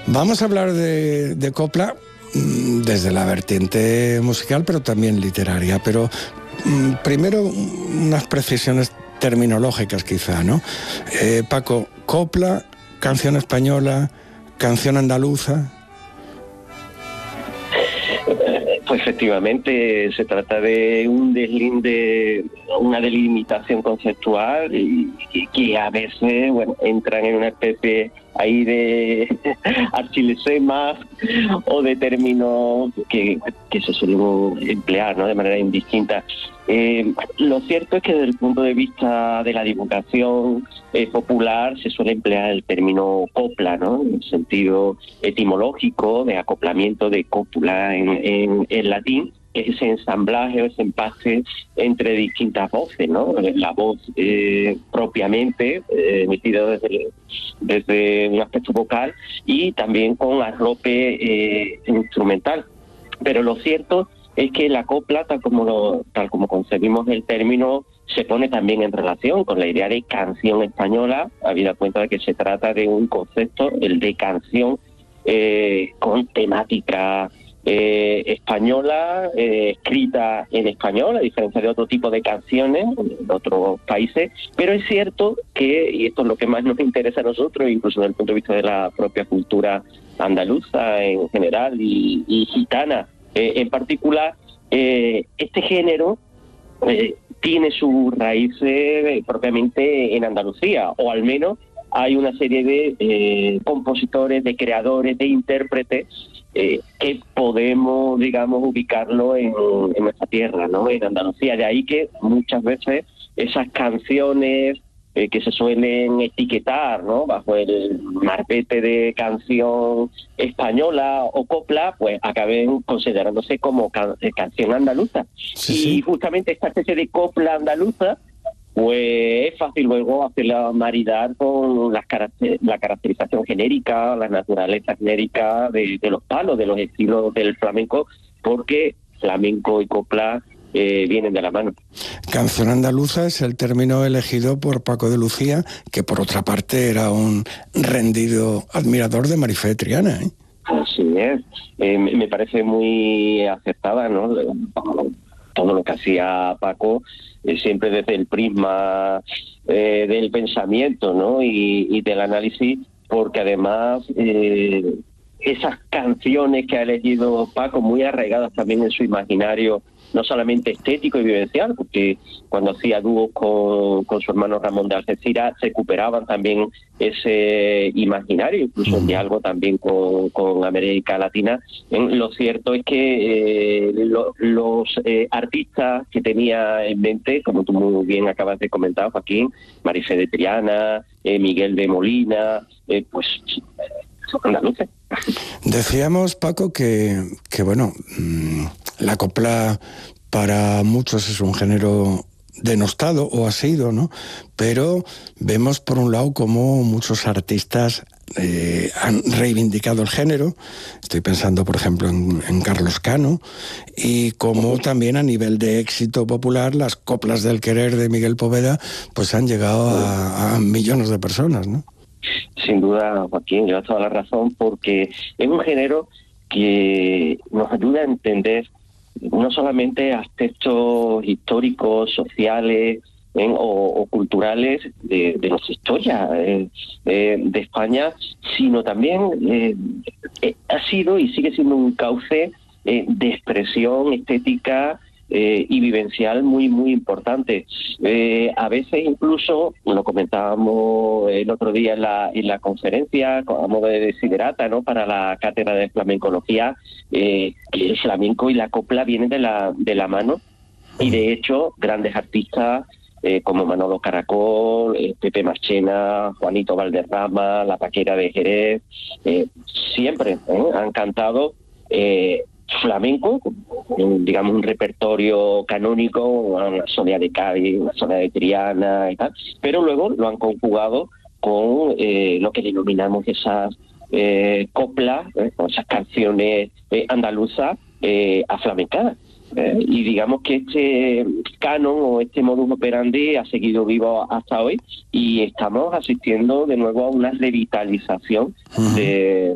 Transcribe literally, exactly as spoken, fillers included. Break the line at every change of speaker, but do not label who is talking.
Vamos a hablar de, de copla desde la vertiente musical, pero también literaria. Pero mm, primero unas precisiones terminológicas quizá, ¿no? Eh, Paco, copla, canción española, canción andaluza.
Pues efectivamente se trata de un deslinde, una delimitación conceptual y, y que a veces, bueno, entran en una especie ahí de archilesemas o de términos que, que se suelen emplear, ¿no?, de manera indistinta. Eh, lo cierto es que desde el punto de vista de la divulgación eh, popular se suele emplear el término copla, ¿no?, en el sentido etimológico de acoplamiento de cópula en, en, en latín, que es ese ensamblaje o ese empaste entre distintas voces, ¿no? La voz eh, propiamente eh, emitida desde, desde un aspecto vocal y también con arrope eh, instrumental. Pero lo cierto es que la copla, tal como lo, tal como concebimos el término, se pone también en relación con la idea de canción española, habida cuenta de que se trata de un concepto, el de canción, eh, con temática eh, española, eh, escrita en español, a diferencia de otro tipo de canciones en otros países. Pero es cierto que, y esto es lo que más nos interesa a nosotros, incluso desde el punto de vista de la propia cultura andaluza en general y, y gitana, Eh, en particular, eh, este género eh, tiene sus raíces eh, propiamente en Andalucía, o al menos hay una serie de eh, compositores, de creadores, de intérpretes eh, que podemos, digamos, ubicarlo en, en nuestra tierra, ¿no?, en Andalucía. De ahí que muchas veces esas canciones Eh, que se suelen etiquetar, ¿no?, bajo el marbete de canción española o copla, pues acaben considerándose como can- eh, canción andaluza.
Sí,
y
sí.
justamente esta especie de copla andaluza, pues es fácil luego hacerla maridar con las caracter- la caracterización genérica, la naturaleza genérica de, de los palos, de los estilos del flamenco, porque flamenco y copla Eh, vienen de la mano.
Canción andaluza es el término elegido por Paco de Lucía, que por otra parte era un rendido admirador de Marifé de Triana, ¿eh?
Así es. Eh, me, me parece muy acertada, ¿no?, todo lo que hacía Paco, eh, siempre desde el prisma eh, del pensamiento, ¿no?, y, y del análisis, porque además eh, esas canciones que ha elegido Paco, muy arraigadas también en su imaginario, no solamente estético y vivencial, porque cuando hacía dúos con, con su hermano Ramón de Algeciras se recuperaban también ese imaginario, incluso en diálogo también con, con América Latina. En, lo cierto es que eh, lo, los eh, artistas que tenía en mente, como tú muy bien acabas de comentar, Joaquín, Marifé de Triana, eh, Miguel de Molina, eh, pues son andaluces.
Decíamos, Paco, que, que bueno, mmm, la copla para muchos es un género denostado, o ha sido, ¿no? Pero vemos por un lado cómo muchos artistas eh, han reivindicado el género. Estoy pensando, por ejemplo, en, en Carlos Cano, y cómo también a nivel de éxito popular las coplas del querer de Miguel Poveda pues han llegado a, a millones de personas, ¿no?
Sin duda, Joaquín, llevas toda la razón, porque es un género que nos ayuda a entender no solamente aspectos históricos, sociales eh, o, o culturales de, de nuestra historia eh, eh, de España, sino también eh, eh, ha sido y sigue siendo un cauce eh, de expresión estética Eh, y vivencial muy, muy importante. Eh, a veces incluso, lo comentábamos el otro día en la, en la conferencia, a modo de desiderata, ¿no?, para la cátedra de flamencología, eh, que el flamenco y la copla vienen de la, de la mano, y de hecho grandes artistas eh, como Manolo Caracol, eh, Pepe Marchena, Juanito Valderrama, La Paquera de Jerez, eh, siempre eh, han cantado eh, flamenco, digamos un repertorio canónico, una Sonia de Cádiz, una Sonia de Triana y tal, pero luego lo han conjugado con eh, lo que denominamos esas eh, coplas, eh, con esas canciones eh, andaluzas eh, aflamencadas. Eh, y digamos que este canon o este modus operandi ha seguido vivo hasta hoy, y estamos asistiendo de nuevo a una revitalización uh-huh. de